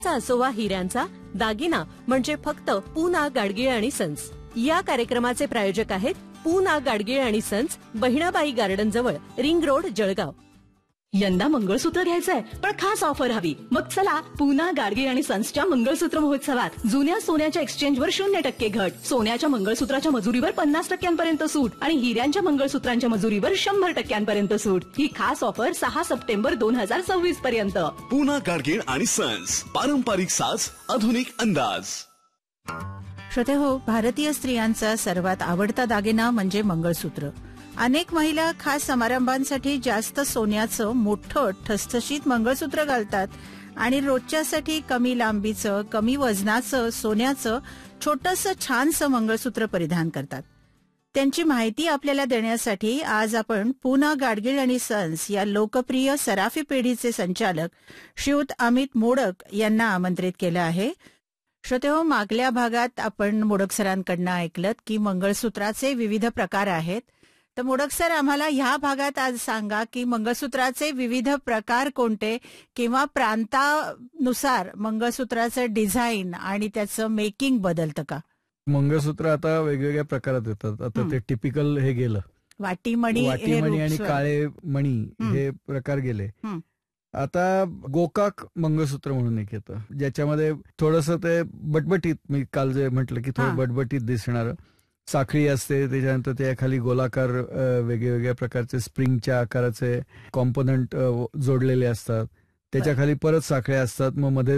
असोवा हिऱ्यांचा दागिना म्हणजे फक्त पूना गाडगीळ आणि सन्स. या कार्यक्रमाचे प्रायोजक आहेत पूना गाडगीळ आणि सन्स, बहिणाबाई गार्डन जवळ, रिंग रोड, जळगाव. यंदा मंगळसूत्र घ्यायचंय पण खास ऑफर हवी. मग चला पूना गाडगीळ आणि सन्सच्या मंगळसूत्र महोत्सवात. जुन्या सोन्याच्या एक्सचेंजवर 0% घट, सोन्याच्या मंगळसूत्राच्या मजुरीवर 50% सूट आणि हिऱ्यांच्या मंगळसूत्रांच्या मजुरीवर 100% सूट. ही खास ऑफर 6 सप्टेंबर 2026 पर्यंत. पूना गाडगीळ आणि सन्स, पारंपरिक साज, आधुनिक अंदाज. श्रोते हो, भारतीय स्त्रियांचा सर्वात आवडता दागिना म्हणजे मंगळसूत्र. अनेक महिला खास समारंभांसाठी जास्त सोन्याचं मोठं ठसठशीत मंगळसूत्र घालतात आणि रोजच्यासाठी कमी लांबीचं, कमी वजनाचं सोन्याचं छोटंसं छानसं मंगळसूत्र परिधान करतात. त्यांची माहिती आपल्याला देण्यासाठी आज आपण पूना गाडगीळ आणि सन्स या लोकप्रिय सराफी पेढीचे संचालक श्रीयुत अमित मोडक यांना आमंत्रित केलं आहे. श्रोते हो, मागल्या भागात आपण मोडक सरांकडनं ऐकलं की मंगळसूत्राचे विविध प्रकार आहेत. तर मोडक सर, आम्हाला ह्या भागात आज सांगा की मंगळसूत्राचे विविध प्रकार कोणते किंवा प्रांतानुसार मंगळसूत्राचं डिझाईन आणि त्याचं मेकिंग बदलतं का? मंगळसूत्र आता वेगवेगळ्या प्रकारात येतात. आता ते टिपिकल हे गेलं, वाटीमणी आणि काळे मणी हे प्रकार गेले. आता गोकाक मंगळसूत्र म्हणून एक येतं, ज्याच्यामध्ये थोडंसं ते बटबटीत, मी काल जे म्हटलं की थोडं बटबटीत दिसणारं साखळी असते, त्याच्यानंतर त्या खाली गोलाकार वेगवेगळ्या प्रकारचे स्प्रिंगच्या आकाराचे कॉम्पोनंट जोडलेले असतात. त्याच्या खाली परत साखळ्या असतात, मग मध्ये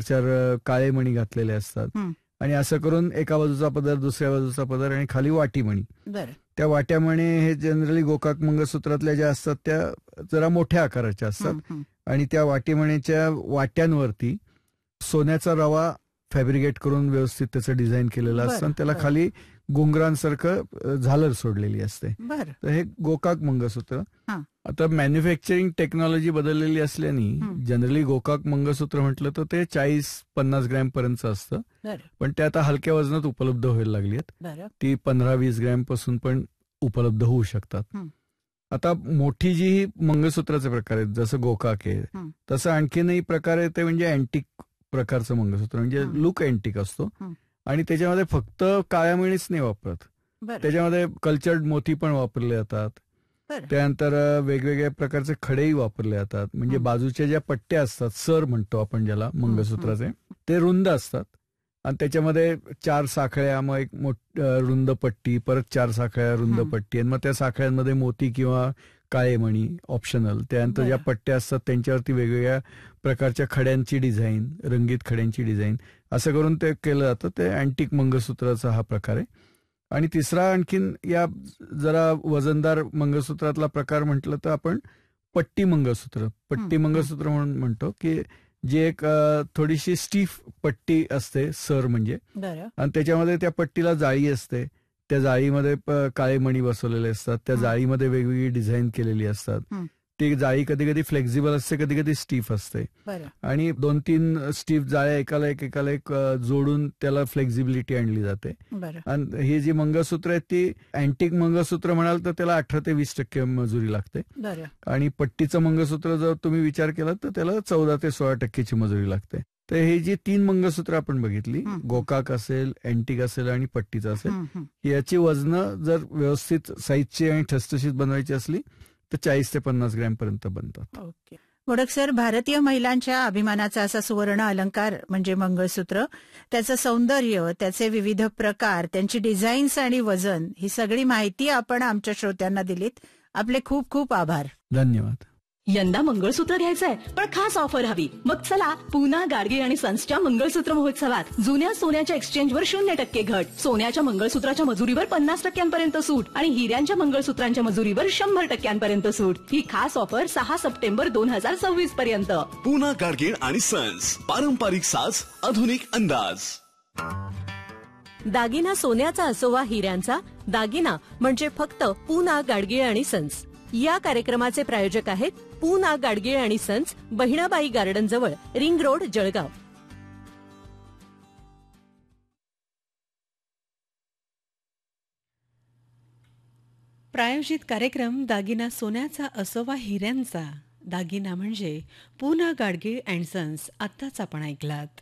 4 काळे मणी घातलेले असतात आणि असं करून एका बाजूचा पदर, दुसऱ्या बाजूचा पदर आणि खाली वाटीमणी. त्या वाट्यामणी हे जनरली गोकाक मंगळसूत्रातल्या ज्या असतात त्या जरा मोठ्या आकाराच्या असतात आणि त्या वाटीमणीच्या वाट्यांवरती सोन्याचा रवा फॅब्रिकेट करून व्यवस्थित त्याचं डिझाईन केलेलं असतं आणि त्याला खाली गुंगरांसारखं झालर सोडलेली असते. तर हे गोकाक मंगळसूत्र. आता मॅन्युफॅक्चरिंग टेक्नॉलॉजी बदललेली असल्याने जनरली गोकाक मंगळसूत्र म्हटलं तर ते 40-50 ग्रॅम पर्यंत असतं, पण ते आता हलक्या वजनात उपलब्ध व्हायला लागली आहेत. ती 15-20 ग्रॅम पासून पण उपलब्ध होऊ शकतात. आता मोठी जी मंगळसूत्राचे प्रकार आहेत, जसं गोकाक आहे तसं आणखीनही प्रकार आहे, ते म्हणजे अँटिक प्रकारचं मंगळसूत्र, म्हणजे लुक अँटिक असतो आणि त्याच्यामध्ये फक्त काळ्या मणीच नाही वापरत, त्याच्यामध्ये कल्चर्ड मोती पण वापरले जातात. त्यानंतर वेगवेगळ्या प्रकारचे खडेही वापरले जातात. म्हणजे बाजूच्या ज्या पट्ट्या असतात, सर म्हणतो आपण ज्याला मंगळसूत्राचे, ते रुंद असतात आणि त्याच्यामध्ये 4 साखळ्या, मग एक रुंद पट्टी, परत 4 साखळ्या, रुंद पट्टी, आणि मग त्या साखळ्यांमध्ये मोती किंवा काळे मणी ऑप्शनल. त्यानंतर ज्या पट्ट्या असतात त्यांच्यावरती वेगवेगळ्या प्रकारच्या खड्यांची डिझाईन, रंगीत खड्यांची डिझाईन, असं करून ते केलं जातं. ते अँटिक मंगळसूत्राचा हा प्रकार आहे. आणि तिसरा आणखीन या जरा वजनदार मंगळसूत्रातला प्रकार म्हटलं तर आपण पट्टी मंगळसूत्र म्हणून म्हणतो, की जी एक थोडीशी स्टीफ पट्टी असते, सर म्हणजे, आणि त्याच्यामध्ये त्या पट्टीला जाळी असते, त्या जाळीमध्ये काळे मणी बसवलेले असतात, त्या जाळीमध्ये वेगवेगळी डिझाईन केलेली असतात. ती जाळी कधी कधी फ्लेक्झिबल असते, कधी कधी स्टीफ असते आणि 2-3 स्टीफ जाळ्या एकाला एक जोडून त्याला फ्लेक्झिबिलिटी आणली जाते. आणि ही जी मंगळसूत्र आहेत ती अँटिक मंगळसूत्र म्हणाल तर त्याला 18 ते 20% मजुरी लागते आणि पट्टीचं मंगळसूत्र जर तुम्ही विचार केला तर त्याला 14 ते 16% मजुरी लागते. तर ही जी 3 मंगळसूत्र आपण बघितली, गोकाक असेल, अँटिक असेल आणि पट्टीचं असेल, याची वजनं जर व्यवस्थित साईजची आणि ठसठशीत बनवायची असली तर 40 ते 50 ग्रॅम पर्यंत बनतात. मोडक सर, भारतीय महिलांच्या अभिमानाचा असा सुवर्ण अलंकार म्हणजे मंगळसूत्र, त्याचं सौंदर्य, त्याचे विविध प्रकार, त्यांची डिझाईन्स आणि वजन, ही सगळी माहिती आपण आमच्या श्रोत्यांना दिलीत. आपले खूप खूप आभार. धन्यवाद. यंदा मंगळसूत्र घ्यायचंय पण खास ऑफर हवी. मग चला पूना गाडगीळ आणि सन्सच्या मंगळसूत्र महोत्सवात. जुन्या सोन्याच्या एक्सचेंजवर 0% घट, सोन्याच्या मंगळसूत्राच्या मजुरीवर 50% सूट आणि हिऱ्यांच्या मंगळसूत्रांच्या मजुरीवर 100% सूट. ही खास ऑफर 6 सप्टेंबर 2026 पर्यंत. पूना गाडगीळ आणि सन्स, पारंपरिक साज, आधुनिक अंदाज. दागिना सोन्याचा असोवा हिऱ्यांचा दागिना म्हणजे फक्त पूना गाडगीळ आणि सन्स. या कार्यक्रमाचे प्रायोजक आहेत पूना गाडगीळ आणि सन्स, बहिणाबाई गार्डन जवळ, रिंग रोड, जळगाव. प्रायोजित कार्यक्रम दागिना सोन्याचा असोवा हिऱ्यांचा दागिना म्हणजे पूना गाडगीळ अँड सन्स. आत्ताच आपण ऐकलात.